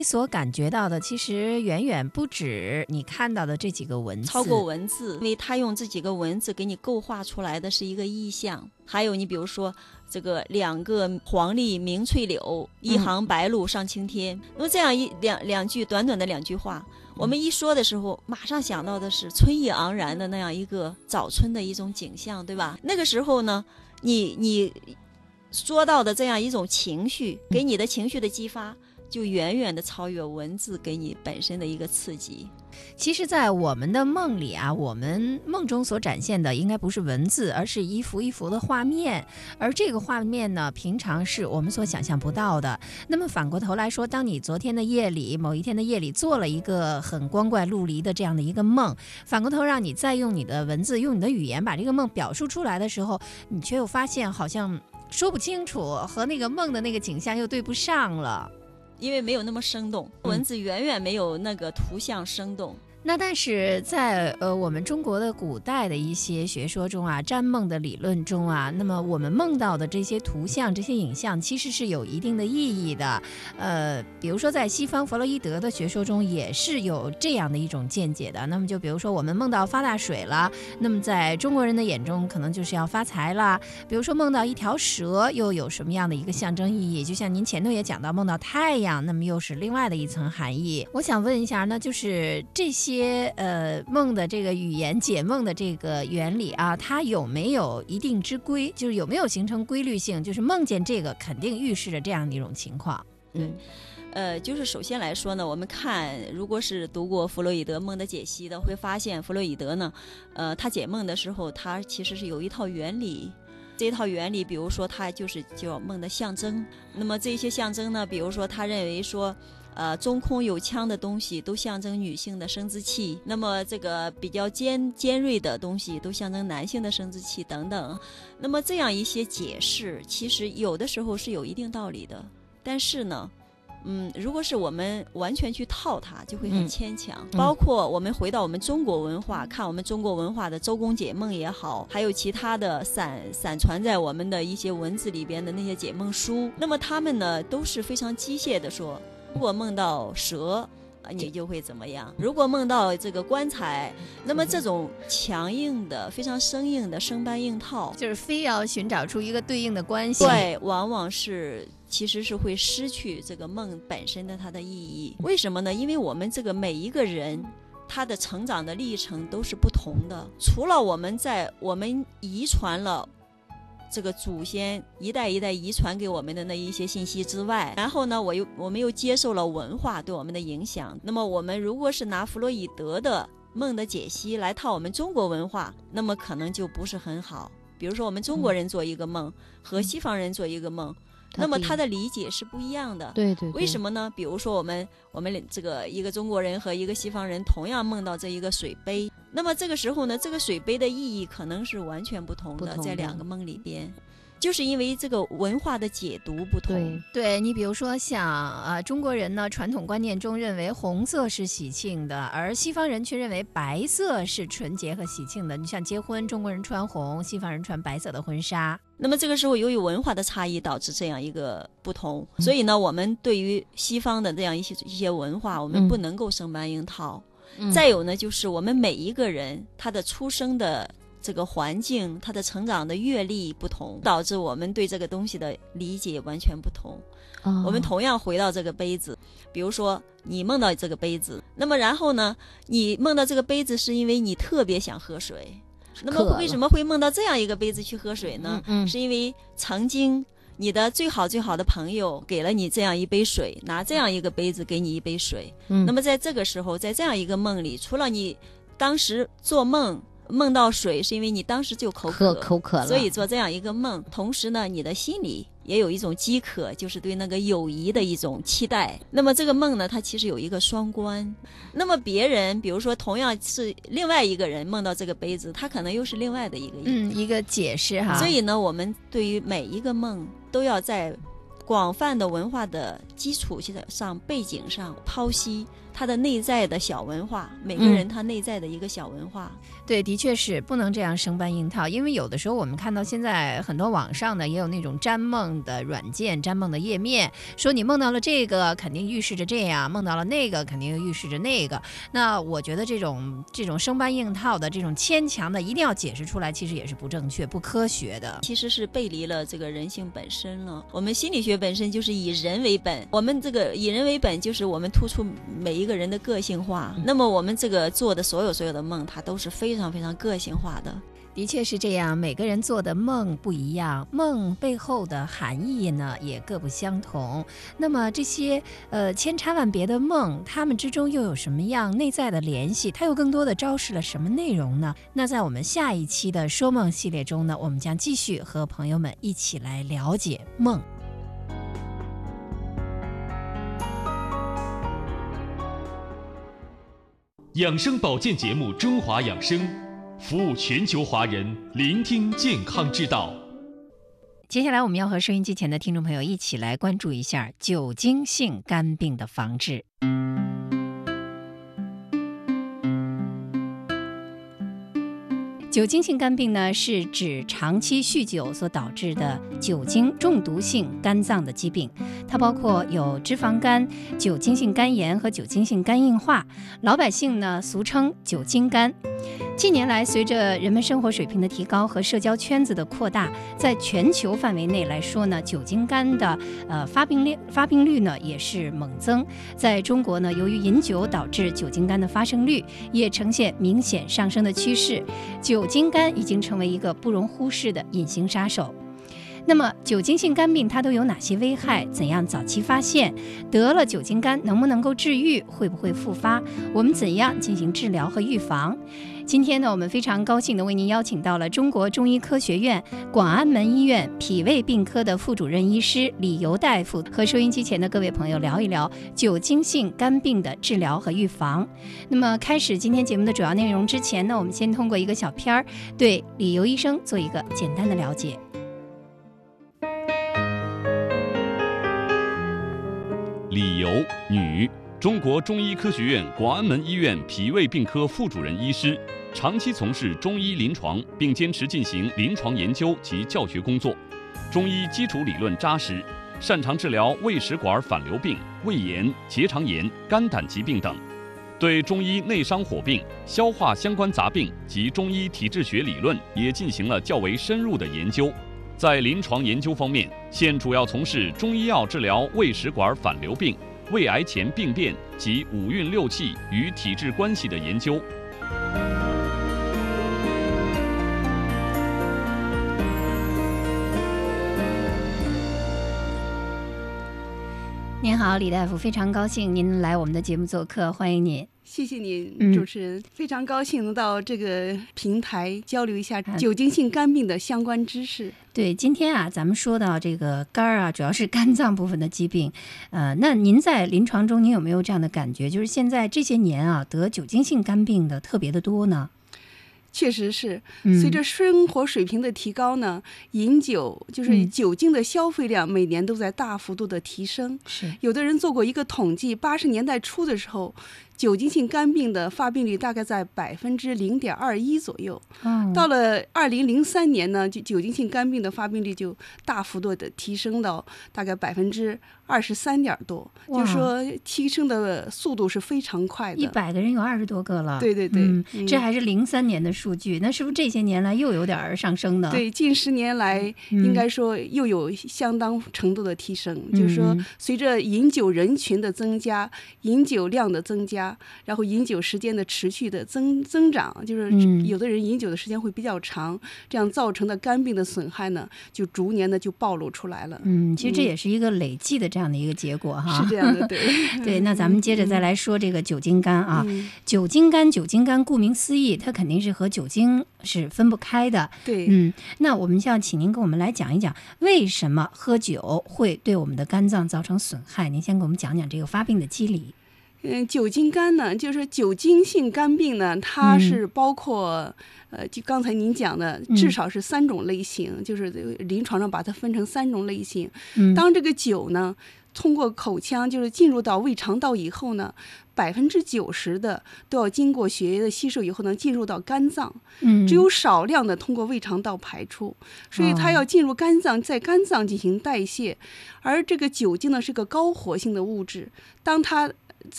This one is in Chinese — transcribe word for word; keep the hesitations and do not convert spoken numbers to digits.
所感觉到的其实远远不止你看到的这几个文字， 超过文字，因为他用这几个文字给你构画出来的是一个意象。还有你比如说这个两个黄鹂鸣翠柳，一行白鹭上青天，嗯、那么这样一两两句短短的两句话，我们一说的时候马上想到的是春意盎然的那样一个早春的一种景象，对吧？那个时候呢，你你说到的这样一种情绪，给你的情绪的激发就远远的超越文字给你本身的一个刺激。 其实在我们的梦里啊，我们梦中所展现的应该不是文字，而是一幅一幅的画面，而这个画面呢，平常是我们所想象不到的。那么反过头来说，当你昨天的夜里，某一天的夜里做了一个很光怪陆离的这样的一个梦，反过头让你再用你的文字，用你的语言把这个梦表述出来的时候，你却又发现好像说不清楚，和那个梦的那个景象又对不上了， 因为没有那么生动，文字远远没有那个图像生动。 那但是在呃我们中国的古代的一些学说中啊，占梦的理论中啊，那么我们梦到的这些图像、这些影像其实是有一定的意义的。呃，比如说在西方弗洛伊德的学说中也是有这样的一种见解的。那么就比如说我们梦到发大水了，那么在中国人的眼中可能就是要发财啦。比如说梦到一条蛇又有什么样的一个象征意义？就像您前头也讲到梦到太阳，那么又是另外的一层含义。我想问一下呢，就是这些些呃梦的这个语言解梦的这个原理啊，它有没有一定之规？就是有没有形成规律性？就是梦见这个肯定预示着这样的一种情况。 嗯，呃，就是首先来说呢，我们看如果是读过弗洛伊德梦的解析的，会发现弗洛伊德呢，呃，他解梦的时候，他其实是有一套原理。这套原理，比如说他就是叫梦的象征。那么这些象征呢，比如说他认为说。呃，中空有腔的东西都象征女性的生殖器，那么这个比较尖尖锐的东西都象征男性的生殖器等等。那么这样一些解释，其实有的时候是有一定道理的，但是呢，嗯，如果是我们完全去套它，就会很牵强。嗯、包括我们回到我们中国文化，看我们中国文化的周公解梦也好，还有其他的散散传在我们的一些文字里边的那些解梦书，那么他们呢都是非常机械的说。如果梦到蛇，你就会怎么样？如果梦到这个棺材，那么这种强硬的、非常生硬的生搬硬套， 就是非要寻找出一个对应的关系。 对，往往是其实是会失去这个梦本身的它的意义。为什么呢？因为我们这个每一个人，他的成长的历程都是不同的。除了我们在我们遗传了。这个祖先一代一代遗传给我们的那一些信息之外，然后呢，我又我们又接受了文化对我们的影响。那么我们如果是拿弗洛伊德的梦的解析来套我们中国文化，那么可能就不是很好。比如说我们中国人做一个梦、嗯、和西方人做一个梦，那么他的理解是不一样的。 对 对, 对。 为什么呢？比如说我们我们这个一个中国人和一个西方人同样梦到这一个水杯，那么这个时候呢，这个水杯的意义可能是完全不同的，不同的在两个梦里边。就是因为这个文化的解读不同。 对，对你比如说像呃中国人呢，传统观念中认为红色是喜庆的，而西方人却认为白色是纯洁和喜庆的。你像结婚，中国人穿红，西方人穿白色的婚纱。 那么这个时候由于文化的差异导致这样一个不同，所以呢，我们对于西方的这样一些一些文化，我们不能够生搬硬套。嗯、再有呢，就是我们每一个人他的出生的这个环境，他的成长的阅历不同，导致我们对这个东西的理解完全不同。哦、我们同样回到这个杯子，比如说你梦到这个杯子，那么然后呢，你梦到这个杯子是因为你特别想喝水，那么为什么会梦到这样一个杯子去喝水呢？嗯嗯、是因为曾经你的最好最好的朋友给了你这样一杯水，拿这样一个杯子给你一杯水。嗯、那么在这个时候，在这样一个梦里，除了你当时做梦梦到水是因为你当时就口渴， 口渴了， 所以做这样一个梦。同时呢，你的心里也有一种饥渴，就是对那个友谊的一种期待。那么这个梦呢，它其实有一个双关。那么别人比如说同样是另外一个人梦到这个杯子，他可能又是另外的一个嗯一个解释哈。 所以呢，我们对于每一个梦都要在广泛的文化的基础上、背景上剖析他的内在的小文化，每个人他内在的一个小文化。 嗯、对，的确是不能这样生搬硬套，因为有的时候我们看到现在很多网上呢也有那种占梦的软件、占梦的页面，说你梦到了这个，肯定预示着这样；梦到了那个，肯定预示着那个。那我觉得这种这种生搬硬套的、这种牵强的，一定要解释出来，其实也是不正确、不科学的。 其实是背离了这个人性本身了。我们心理学本身就是以人为本，我们这个以人为本，就是我们突出每一个人的个性化。嗯、那么我们这个做的所有所有的梦，它都是非常非常个性化的。 的确是这样，每个人做的梦不一样，梦背后的含义呢也各不相同。那么这些呃千差万别的梦，它们之中又有什么样内在的联系？它又更多的昭示了什么内容呢？那在我们下一期的说梦系列中呢，我们将继续和朋友们一起来了解梦。 养生保健节目《中华养生》，服务全球华人，聆听健康之道。 接下来我们要和收音机前的听众朋友一起来关注一下酒精性肝病的防治。酒精性肝病呢，是指长期酗酒所导致的酒精中毒性肝脏的疾病，它包括有脂肪肝、酒精性肝炎和酒精性肝硬化，老百姓呢俗称酒精肝。近年来，随着人们生活水平的提高和社交圈子的扩大，在全球范围内来说呢，酒精肝的呃发病率发病率呢也是猛增。在中国呢，由于饮酒导致酒精肝的发生率也呈现明显上升的趋势，酒精肝已经成为一个不容忽视的隐形杀手。那么酒精性肝病它都有哪些危害？怎样早期发现？得了酒精肝能不能够治愈？会不会复发？我们怎样进行治疗和预防？今天呢，我们非常高兴地为您邀请到了中国中医科学院广安门医院脾胃病科的副主任医师李游大夫，和收音机前的各位朋友聊一聊酒精性肝病的治疗和预防。那么开始今天节目的主要内容之前呢，我们先通过一个小片儿对李游医生做一个简单的了解。 李游，女，中国中医科学院广安门医院脾胃病科副主任医师，长期从事中医临床，并坚持进行临床研究及教学工作。中医基础理论扎实，擅长治疗胃食管反流病、胃炎、结肠炎、肝胆疾病等，对中医内伤火并、消化相关杂病及中医体质学理论也进行了较为深入的研究。在临床研究方面，现主要从事中医药治疗胃食管反流病、胃癌前病变及五运六气与体质关系的研究。 您好，李大夫，非常高兴您来我们的节目做客，欢迎您。 谢谢您，主持人、嗯、非常高兴能到这个平台交流一下酒精性肝病的相关知识。 对，今天啊，咱们说到这个肝啊，主要是肝脏部分的疾病。呃，那您在临床中，您有没有这样的感觉？就是现在这些年啊，得酒精性肝病的特别的多呢？ 确实是，随着生活水平的提高呢，嗯、饮酒就是酒精的消费量每年都在大幅度的提升。 是， 有的人做过一个统计，八十年代初的时候，酒精性肝病的发病率大概在百分之零点二一左右。 嗯， 到了二零零三年呢，就酒精性肝病的发病率就大幅度的提升到大概百分之二十三点多，就是说提升的速度是非常快的。 一百个人有二十多个了。 对对对， 嗯嗯、这还是零三年的数据，那是不是这些年来又有点上升呢？ 对，近十年来应该说又有相当程度的提升，嗯、就是说随着饮酒人群的增加，饮酒量的增加，然后饮酒时间的持续的增增长，就是有的人饮酒的时间会比较长，这样造成的肝病的损害呢，就逐年的就暴露出来了。 嗯，其实这也是一个累计的这样的一个结果哈。 是这样的，对。 对，那咱们接着再来说这个酒精肝啊， 嗯、 酒精肝，酒精肝顾名思义，它肯定是和酒精是分不开的。 对， 嗯，那我们想请您跟我们来讲一讲，为什么喝酒会对我们的肝脏造成损害？您先给我们讲讲这个发病的机理。 嗯，酒精肝呢，就是酒精性肝病呢，它是包括、嗯、呃，就刚才您讲的，至少是三种类型，嗯、就是临床上把它分成三种类型。嗯、当这个酒呢，通过口腔就是进入到胃肠道以后呢，百分之九十的都要经过血液的吸收以后呢，进入到肝脏，嗯，只有少量的通过胃肠道排出，所以它要进入肝脏，在肝脏进行代谢。而这个酒精呢是个高活性的物质，当它